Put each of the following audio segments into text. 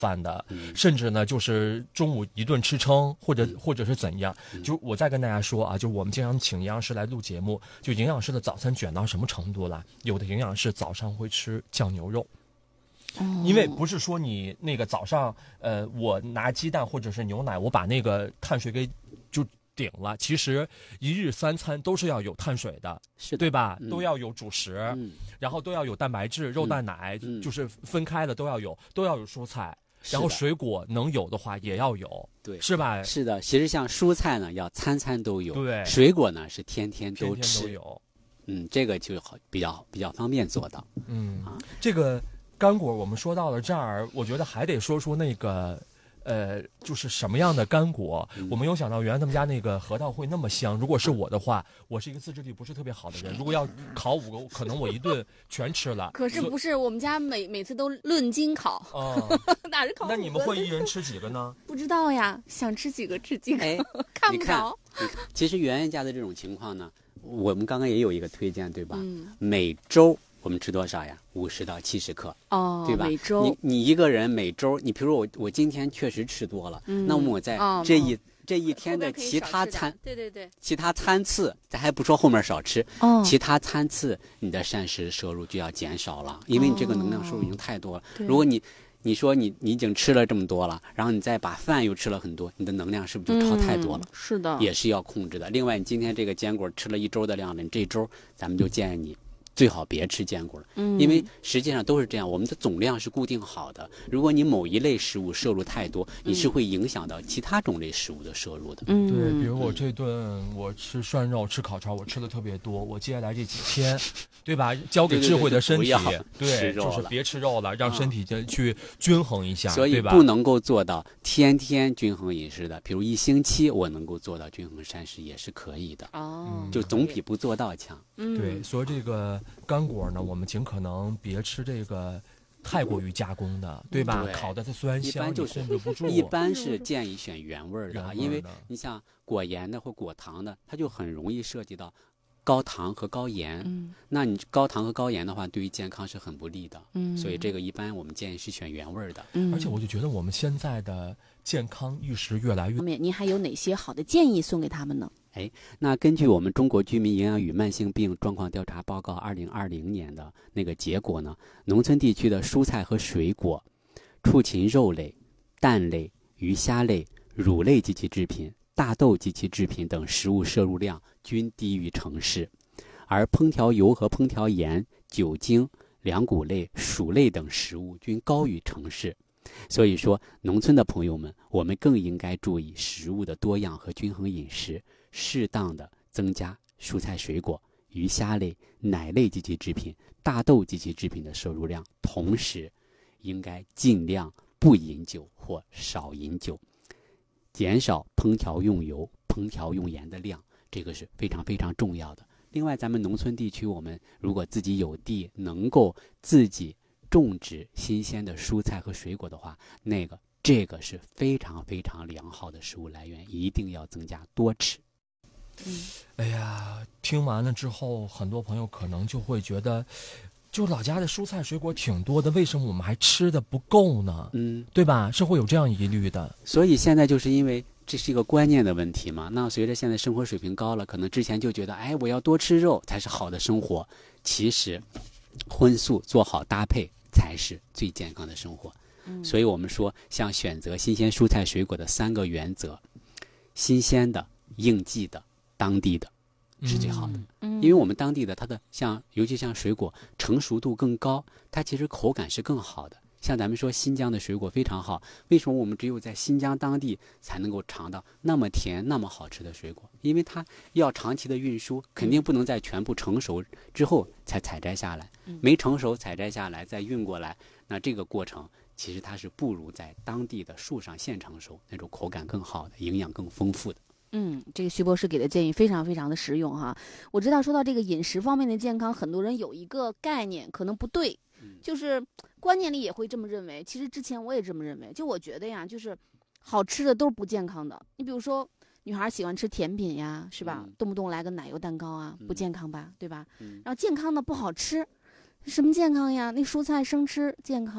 饭的，甚至呢就是中午一顿吃撑，或者是怎样。就我再跟大家说啊，就我们经常请营养师来录节目，就营养师的早餐卷到什么程度了？有的营养师早上会吃酱牛肉。因为不是说你那个早上，我拿鸡蛋或者是牛奶，我把那个碳水给就顶了。其实一日三餐都是要有碳水的， 是的， 对吧？都要有主食，然后都要有蛋白质、肉蛋奶，就是分开的都要有蔬菜，然后水果能有的话也要有， 对， 是吧？ 是的，其实像蔬菜呢，要餐餐都有， 对， 水果呢是天天都吃， 天天都有， 这个就好，比较方便做到， 这个。干果我们说到了这儿，我觉得还得说出那个，就是什么样的干果。我没有想到原来他们家那个核桃会那么香。如果是我的话，我是一个自制力不是特别好的人，如果要烤5个，可能我一顿全吃了。 可是不是，我们家每次都论斤烤，哪是烤5个？ 那你们会一人吃几个呢？ 不知道呀，想吃几个吃几个，看不着。 其实圆圆家的这种情况呢，我们刚刚也有一个推荐，对吧？每周我们吃多少呀？50到70克，对吧？ 每周你一个人每周，你比如说我今天确实吃多了，那么我在这一天的其他餐， 对， 其他餐次，咱还不说后面少吃，其他餐次你的膳食摄入就要减少了，因为你这个能量摄入已经太多了。如果你说你已经吃了这么多了，然后你再把饭又吃了很多，你的能量是不是就超太多了？ 是的， 也是要控制的。另外，你今天这个坚果吃了1周的量了，你这周咱们就建议你最好别吃坚果了，因为实际上都是这样，我们的总量是固定好的。如果你某一类食物摄入太多，你是会影响到其他种类食物的摄入的。 对，比如我这顿我吃涮肉、吃烤肠，我吃的特别多。我接下来这几天，对吧？交给智慧的身体，对，就是别吃肉了，让身体去均衡一下， 所以不能够做到天天均衡饮食的，比如1星期我能够做到均衡膳食也是可以的。就总比不做到强。 对，所以这个干果呢，我们尽可能别吃这个太过于加工的，对吧？烤的它虽然香，你控制不住。 一般是建议选原味的，因为你像果盐的或果糖的，它就很容易涉及到高糖和高盐。那你高糖和高盐的话，对于健康是很不利的。所以这个一般我们建议是选原味的。 而且我就觉得我们现在的健康意识越来越。 您还有哪些好的建议送给他们呢？ 那根据我们中国居民营养与慢性病状况调查报告2020年的那个结果呢，农村地区的蔬菜和水果、畜禽肉类、蛋类、鱼虾类、乳类及其制品、大豆及其制品等食物摄入量均低于城市，而烹调油和烹调盐、酒精、粮谷类、薯类等食物均高于城市。所以说，农村的朋友们，我们更应该注意食物的多样和均衡饮食，适当的增加蔬菜水果、鱼虾类、奶类及其制品、大豆及其制品的摄入量，同时应该尽量不饮酒或少饮酒，减少烹调用油、烹调用盐的量，这个是非常非常重要的。另外，咱们农村地区，我们如果自己有地，能够自己种植新鲜的蔬菜和水果的话，这个是非常非常良好的食物来源，一定要增加多吃。 哎呀，听完了之后，很多朋友可能就会觉得，就老家的蔬菜水果挺多的，为什么我们还吃的不够呢？对吧？是会有这样疑虑的。 所以现在就是因为这是一个观念的问题嘛。那随着现在生活水平高了，可能之前就觉得，我要多吃肉才是好的生活。其实，荤素做好搭配才是最健康的生活。所以我们说，像选择新鲜蔬菜水果的3个原则：新鲜的、应季的、当地的是最好的。因为我们当地的它的尤其像水果成熟度更高，它其实口感是更好的。像咱们说新疆的水果非常好，为什么我们只有在新疆当地才能够尝到那么甜那么好吃的水果？因为它要长期的运输，肯定不能在全部成熟之后才采摘下来，没成熟采摘下来再运过来，那这个过程其实它是不如在当地的树上现成熟那种口感更好的、营养更丰富的。 这个徐博士给的建议非常非常的实用哈。我知道说到这个饮食方面的健康，很多人有一个概念可能不对，就是观念里也会这么认为。其实之前我也这么认为，就我觉得呀，就是好吃的都是不健康的。你比如说女孩喜欢吃甜品呀，是吧？动不动来个奶油蛋糕啊，不健康吧，对吧？然后健康的不好吃，什么健康呀？那蔬菜生吃健康，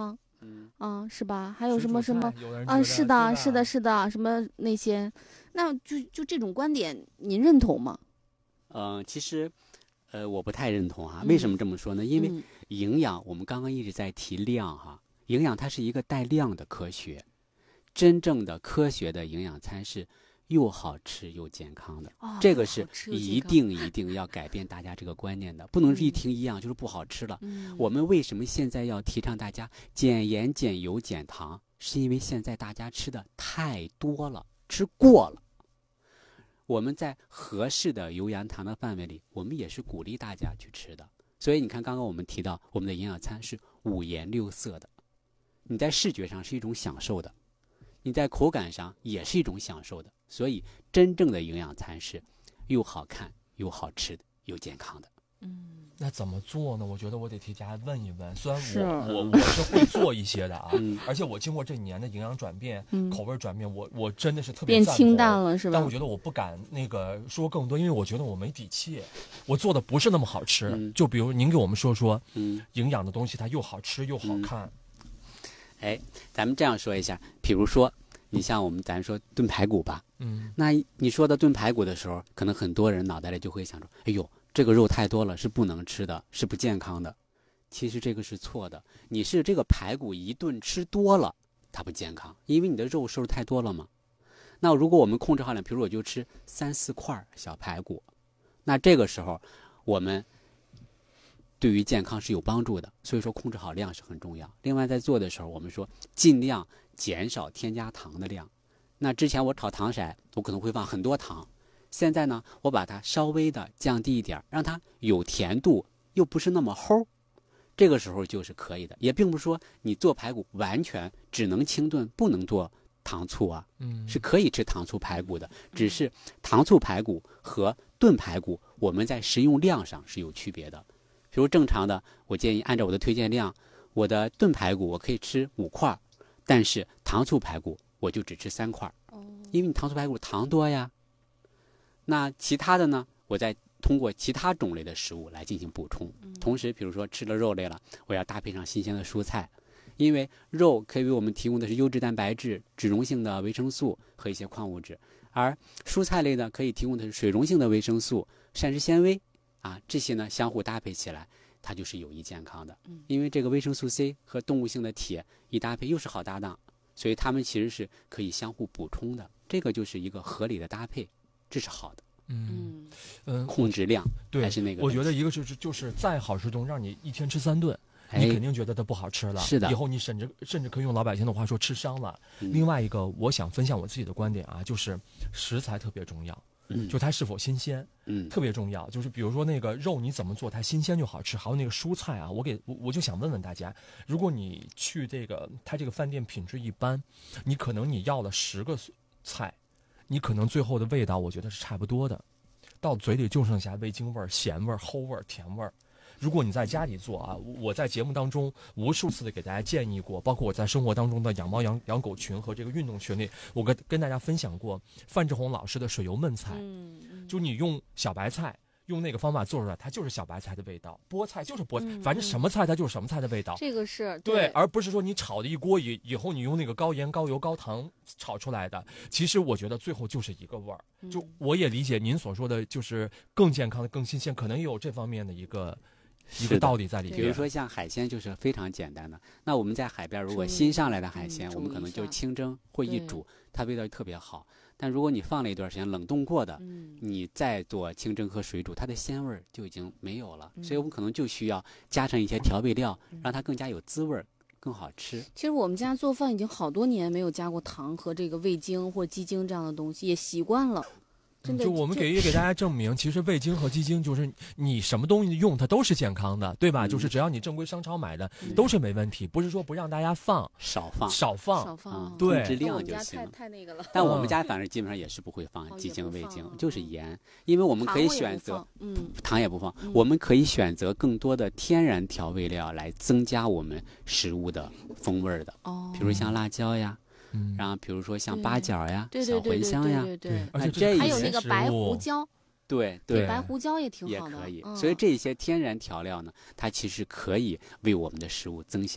是吧？还有水煮什么什么菜有的人觉得是的， 对是的， 吧是的，什么那些，那就这种观点，您认同吗？ 其实，我不太认同啊。为什么这么说呢？因为嗯营养，我们刚刚一直在提量哈，营养它是一个带量的科学。真正的科学的营养餐是又好吃又健康的，这个是一定要改变大家这个观念的，不能一听一样就是不好吃了。我们为什么现在要提倡大家减盐、减油、减糖？是因为现在大家吃的太多了，吃过了。我们在合适的油盐糖的范围里，我们也是鼓励大家去吃的。所以你看，刚刚我们提到我们的营养餐是五颜六色的，你在视觉上是一种享受的，你在口感上也是一种享受的。所以真正的营养餐是又好看又好吃的又健康的。 那怎么做呢？我觉得我得替大家问一问。虽然是我是会做一些的啊，而且我经过这几年的营养转变、口味转变，我真的是特别变赞同清淡了，是吧？ 但我觉得我不敢那个说更多，因为我觉得我没底气，我做的不是那么好吃。就比如您给我们说说，营养的东西它又好吃又好看。 咱们这样说一下，比如说你像咱说炖排骨吧，那你说到炖排骨的时候，可能很多人脑袋里就会想说，哎呦，这个肉太多了，是不能吃的，是不健康的。其实这个是错的，你是这个排骨一顿吃多了，它不健康，因为你的肉摄入太多了嘛。那如果我们控制好量，比如我就吃3、4块小排骨，那这个时候我们对于健康是有帮助的，所以说控制好量是很重要。另外在做的时候，我们说尽量减少添加糖的量。那之前我炒糖色，我可能会放很多糖，现在呢，我把它稍微的降低一点，让它有甜度，又不是那么齁，这个时候就是可以的。也并不是说你做排骨完全只能清炖，不能做糖醋啊，是可以吃糖醋排骨的，只是糖醋排骨和炖排骨，我们在食用量上是有区别的。比如正常的，我建议按照我的推荐量，我的炖排骨我可以吃5块，但是糖醋排骨我就只吃3块，因为你糖醋排骨糖多呀。那其他的呢，我再通过其他种类的食物来进行补充。同时，比如说吃了肉类了，我要搭配上新鲜的蔬菜，因为肉可以为我们提供的是优质蛋白质、脂溶性的维生素和一些矿物质，而蔬菜类呢，可以提供的是水溶性的维生素、膳食纤维啊，这些呢相互搭配起来，它就是有益健康的。因为这个维生素 C 和动物性的铁一搭配又是好搭档，所以它们其实是可以相互补充的。这个就是一个合理的搭配，这是好的。控制量还是那个。 我觉得一个就是再好吃东，让你一天吃3顿。你肯定觉得它不好吃了， 是的。 以后你甚至可以用老百姓的话说吃伤了。另外一个，我想分享我自己的观点啊，就是食材特别重要，就它是否新鲜，特别重要。就是比如说那个肉你怎么做，它新鲜就好吃。还有那个蔬菜啊，我就想问问大家，如果你去它这个饭店品质一般，你可能你要了10个菜，你可能最后的味道我觉得是差不多的，到嘴里就剩下味精味、咸味、齁味、甜味。如果你在家里做啊，我在节目当中无数次的给大家建议过，包括我在生活当中的养猫养狗群和这个运动群里，我跟大家分享过范志红老师的水油焖菜，就你用小白菜用那个方法做出来，它就是小白菜的味道，菠菜就是菠菜，反正什么菜它就是什么菜的味道。 这个是对，而不是说你炒的一锅以后你用那个高盐高油高糖炒出来的。其实我觉得最后就是一个味儿。就我也理解您所说的，就是更健康的、更新鲜，可能也有这方面的一个道理在里面。 比如说像海鲜就是非常简单的，那我们在海边如果新上来的海鲜，我们可能就清蒸或一煮，它味道就特别好。但如果你放了一段时间冷冻过的，你再做清蒸和水煮，它的鲜味就已经没有了。所以我们可能就需要加上一些调味料，让它更加有滋味，更好吃。 其实我们家做饭已经好多年没有加过糖和这个味精或鸡精这样的东西，也习惯了。 就我们给大家证明，其实味精和鸡精就是你什么东西用它都是健康的，对吧？就是只要你正规商超买的都是没问题，不是说不让大家放， 少放，对， 控制量就行。 太那个了。 但我们家反正基本上也是不会放鸡精、味精，就是盐，因为我们可以选择糖也不放，我们可以选择更多的天然调味料来增加我们食物的风味的，比如像辣椒呀。然后比如说像八角呀、小茴香呀， 而且还有那个白胡椒， 对， 白胡椒也挺好的， 也可以。所以这些天然调料呢，它其实可以为我们的食物增香，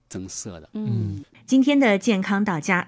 增色的。 嗯， 今天的健康到家